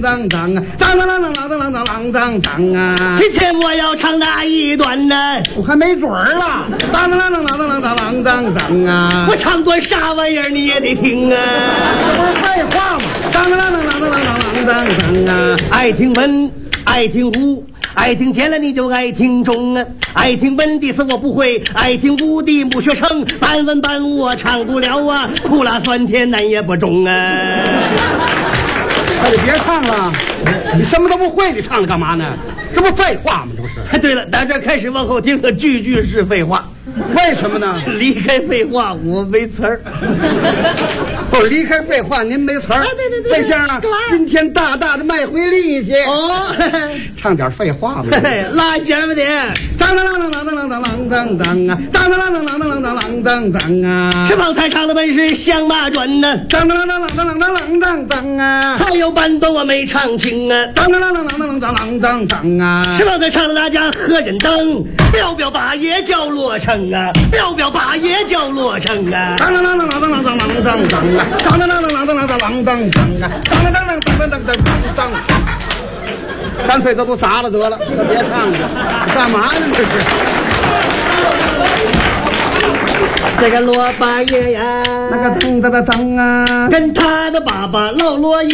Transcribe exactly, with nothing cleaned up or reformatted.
当当啊，当当当当当当当当当啊！ 今天我要唱哪一段呢？ 我还没准儿了，当当当当当当当当当当啊！ 我唱段啥玩意儿你也得听啊！ 这不是废话吗？当当当当当当当当当啊！ 爱听文，爱听武。爱听天了你就爱听中啊，爱听文的是我不会，爱听武的不学成，半文半武我唱不了啊，苦辣酸甜咱也不中啊。 那就别唱了，你什么都不会，你唱了干嘛呢？这不废话吗？这不是？ 对了，打这开始往后听的句句是废话。 为什么呢？ 离开废话，我没词儿。 不，离开废话，您没词儿。 啊，对对对， 费先生，今天大大的卖回力气哦， 唱点废话吧。 拉弦吧得。 当当当当当当当当当当啊！当当当当当当当当当啊！ 这帮台唱的本事响马转呢。 当当当当当当当当当啊！ 还有伴奏我没唱清啊。 当当当当当当当当当啊！ 这帮台唱的大家喝人灯，标标把也叫落成啊，标标把也叫落成啊。 当当当当当当当当当当啊！当当当当当当当当当当啊！当当当当当当当当当。干脆这都砸了得了，别唱了，干嘛呢这是？ 这个罗八爷呀， 那个噔噔噔噔啊， 跟他的爸爸老罗一